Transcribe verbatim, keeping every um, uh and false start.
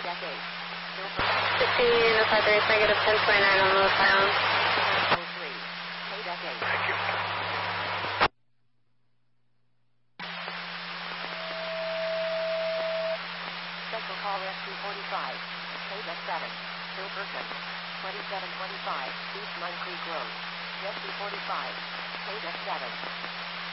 deck eight. fifteen, oh five three, negative ten twenty-nine on the pound. oh three. Pay deck eight. Thank you. Central call rescue forty-five. Pay deck seven. Bill Burton. twenty-seven twenty-five, East Mine Creek Road. Rescue forty-five. Pay deck seven.